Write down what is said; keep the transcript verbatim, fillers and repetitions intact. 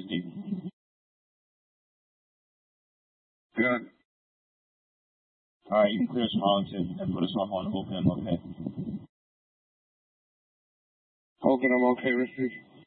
fifty. Good. All right, you can clear some hogs and, and put us off on Hogan. I'm okay. Hogan, I'm okay, Richard.